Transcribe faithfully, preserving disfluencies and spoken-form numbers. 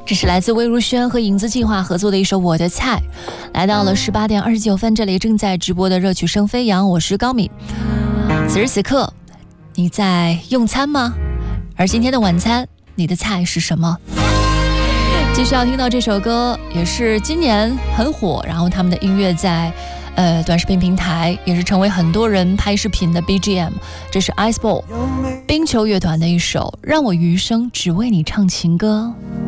这是来自魏如萱和影子计划合作的一首《我的菜》。来到了十八点二十九分，这里正在直播的热曲声飞扬，我是高敏。此时此刻你在用餐吗？而今天的晚餐你的菜是什么？继续要听到这首歌，也是今年很火，然后他们的音乐在呃短视频平台也是成为很多人拍视频的 B G M。 这是 Iceball 冰球乐团的一首《让我余生只为你唱情歌》。